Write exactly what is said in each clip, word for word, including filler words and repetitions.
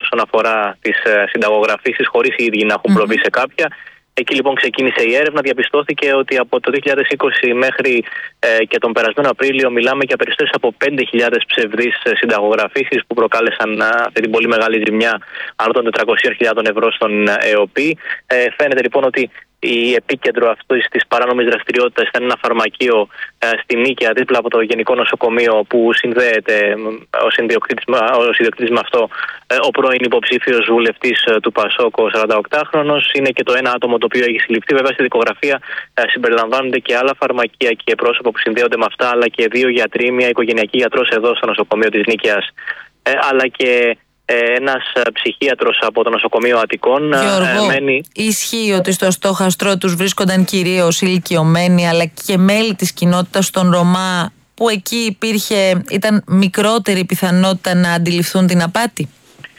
όσον αφορά τις συνταγογραφήσεις, χωρίς οι ίδιοι να έχουν προβεί σε κάποια. Εκεί λοιπόν ξεκίνησε η έρευνα. Διαπιστώθηκε ότι από το δύο χιλιάδες είκοσι μέχρι ε, και τον περασμένο Απρίλιο μιλάμε για περισσότερες από πέντε χιλιάδες ψευδείς συνταγογραφήσεις που προκάλεσαν α, αυτή την πολύ μεγάλη ζημιά άνω των τετρακόσιες χιλιάδες ευρώ στον ΕΟΠΗ. Ε, φαίνεται λοιπόν ότι η επίκεντρο αυτής της παράνομης δραστηριότητας ήταν ένα φαρμακείο ε, στη Νίκαια, δίπλα από το Γενικό Νοσοκομείο, που συνδέεται ως ιδιοκτήτης με αυτό ε, ο πρώην υποψήφιος βουλευτής ε, του ΠΑΣΟΚ, ο σαρανταοκτάχρονος. Είναι και το ένα άτομο το οποίο έχει συλληφθεί. Βέβαια, στη δικογραφία ε, συμπεριλαμβάνονται και άλλα φαρμακεία και πρόσωπα που συνδέονται με αυτά, αλλά και δύο γιατροί, μια οικογενειακή γιατρός εδώ στο νοσοκομείο της Νίκαιας, ε, αλλά και ένας ψυχίατρος από το νοσοκομείο Αττικών. Γιώργο, μένει... ισχύει ότι στο στόχαστρό τους βρίσκονταν κυρίως ηλικιωμένοι, αλλά και μέλη της κοινότητας των Ρωμά, που εκεί υπήρχε, ήταν μικρότερη πιθανότητα να αντιληφθούν την απάτη?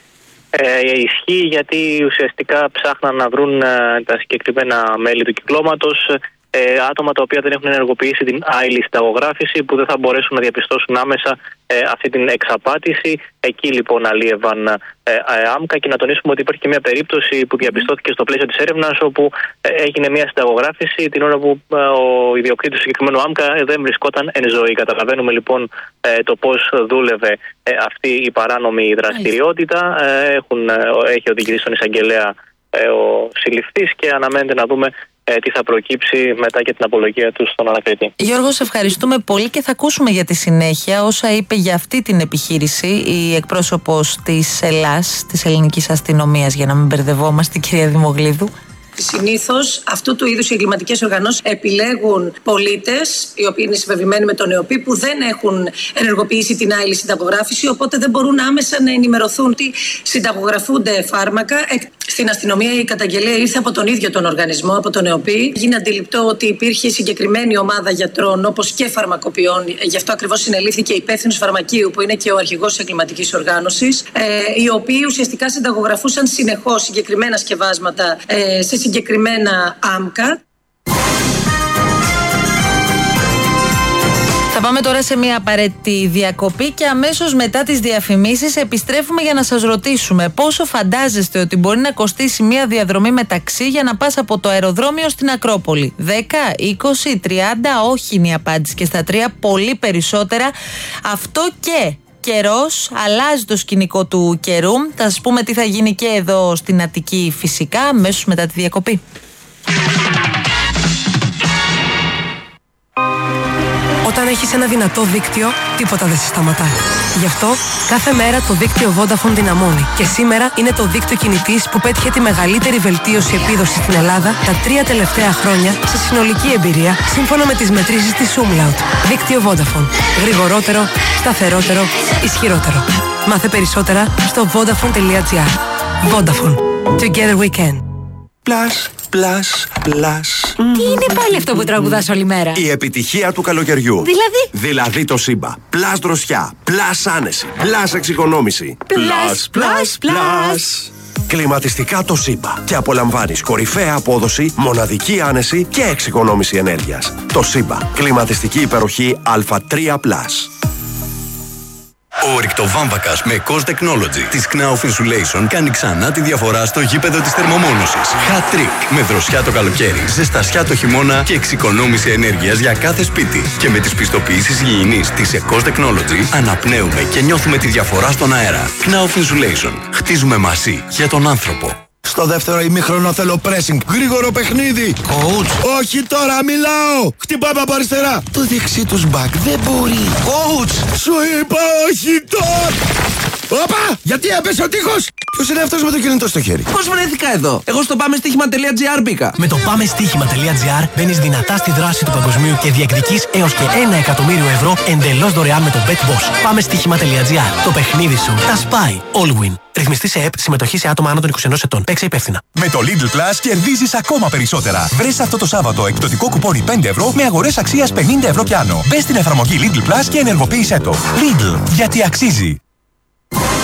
Ε, ισχύει, γιατί ουσιαστικά ψάχναν να βρουν ε, τα συγκεκριμένα μέλη του κυκλώματος, ε, άτομα τα οποία δεν έχουν ενεργοποιήσει την άειλη συνταγογράφηση, που δεν θα μπορέσουν να διαπιστώσουν άμεσα ε, αυτή την εξαπάτηση. Εκεί λοιπόν αλίευαν ε, ε, άμκα. Και να τονίσουμε ότι υπάρχει και μια περίπτωση που διαπιστώθηκε στο πλαίσιο της έρευνας, όπου ε, έγινε μια συνταγογράφηση την ώρα που ε, ο ιδιοκτήτης του συγκεκριμένου άμκα ε, δεν βρισκόταν εν ζωή. Καταλαβαίνουμε λοιπόν ε, το πώς δούλευε ε, αυτή η παράνομη δραστηριότητα. Ε, έχουν, ε, έχει οδηγηθεί στον εισαγγελέα ε, ο συλληφθής, και αναμένεται να δούμε τι θα προκύψει μετά και την απολογία του στον ανακριτή. Γιώργο, σε ευχαριστούμε πολύ, και θα ακούσουμε για τη συνέχεια όσα είπε για αυτή την επιχείρηση η εκπρόσωπος της ΕΛΑΣ, της Ελληνικής Αστυνομίας, για να μην μπερδευόμαστε, κυρία Δημογλίδου. Συνήθως αυτού του είδους οι εγκληματικές οργανώσεις επιλέγουν πολίτες οι οποίοι είναι συμβεβλημένοι με τον ΕΟΠΗ, που δεν έχουν ενεργοποιήσει την άειλη συνταγογράφηση, οπότε δεν μπορούν άμεσα να ενημερωθούν ότι συνταγογραφούνται φάρμακα. Στην αστυνομία η καταγγελία ήρθε από τον ίδιο τον οργανισμό, από τον ΕΟΠΗ. Γίνει αντιληπτό ότι υπήρχε συγκεκριμένη ομάδα γιατρών, όπως και φαρμακοποιών, γι' αυτό ακριβώς συνελήφθηκε υπεύθυνος φαρμακείου, που είναι και ο αρχηγός της εγκληματικής οργάνωσης, ε, οι οποίοι ουσιαστικά συνταγογραφούσαν συνεχώς συγκεκριμένα σκευάσματα ε, σε συγκεκριμένα άμκα. Θα πάμε τώρα σε μια απαραίτητη διακοπή, και αμέσως μετά τις διαφημίσεις επιστρέφουμε για να σας ρωτήσουμε πόσο φαντάζεστε ότι μπορεί να κοστίσει μια διαδρομή με ταξί για να πας από το αεροδρόμιο στην Ακρόπολη. δέκα, είκοσι, τριάντα, όχι είναι η απάντηση και στα τρία, πολύ περισσότερα. Αυτό και καιρός, αλλάζει το σκηνικό του καιρού. Θα σας πούμε τι θα γίνει και εδώ στην Αττική φυσικά, αμέσως μετά τη διακοπή. Όταν έχεις ένα δυνατό δίκτυο, τίποτα δεν σε σταματάει. Γι' αυτό, κάθε μέρα το δίκτυο Vodafone δυναμώνει. Και σήμερα είναι το δίκτυο κινητής που πέτυχε τη μεγαλύτερη βελτίωση επίδοσης στην Ελλάδα τα τρία τελευταία χρόνια σε συνολική εμπειρία, σύμφωνα με τις μετρήσεις της Umlaut. Δίκτυο Vodafone. Γρηγορότερο, σταθερότερο, ισχυρότερο. Μάθε περισσότερα στο vodafone.gr. Vodafone. Together we can. Plus, plus, plus. Τι είναι πάλι αυτό που τραγουδάς όλη μέρα? Η επιτυχία του καλοκαιριού. Δηλαδή? Δηλαδή το Σύμπα. Plus δροσιά, plus άνεση, plus εξοικονόμηση. Plus, plus, plus. Κλιματιστικά το Σύμπα. Και απολαμβάνεις κορυφαία απόδοση, μοναδική άνεση και εξοικονόμηση ενέργειας. Το Σύμπα. Κλιματιστική υπεροχή Α τρία πλας. Ο ρηκτοβάμβακας με Cost Technology της Knauf Insulation κάνει ξανά τη διαφορά στο γήπεδο της θερμομόνωσης. Hat trick με δροσιά το καλοκαίρι, ζεστασιά το χειμώνα και εξοικονόμηση ενέργειας για κάθε σπίτι. Και με τις πιστοποιήσεις υγιεινής της Cost Technology αναπνέουμε και νιώθουμε τη διαφορά στον αέρα. Knauf Insulation. Χτίζουμε μαζί για τον άνθρωπο. Στο δεύτερο ημίχρονο θέλω pressing. Γρήγορο παιχνίδι. Coach. Όχι τώρα, μιλάω. Χτυπάμε από αριστερά. Το δεξί τους μπακ δεν μπορεί. Coach. Σου είπα όχι τώρα. Όπα! Γιατί έπεσε ο τείχος! Ποιος είναι αυτός με το κινητό στο χέρι? Πώς βρέθηκα εδώ? Εγώ στο πάμεστίχημα.gr μπήκα. Με το πάμεστίχημα.gr μπαίνεις δυνατά στη δράση του παγκοσμίου και διεκδικείς έως και ένα εκατομμύριο ευρώ εντελώς δωρεάν με το BetBoss. πάμεστίχημα.gr. Το παιχνίδι σου τα σπάει. All win. Ρυθμιστή σε ΕΠ, συμμετοχή σε άτομα άνω των είκοσι ενός ετών. Παίξε υπεύθυνα. Με το Lidl Plus κερδίζεις ακόμα περισσότερα. Βρες αυτό το Σάββατο εκπτωτικό κουπόνι πέντε ευρώ με αγορές αξίας πενήντα ευρώ κι άνω. Μπες στην εφαρμογή Lidl Plus και ενεργοποίησέ το. Lidl, γιατί αξίζει.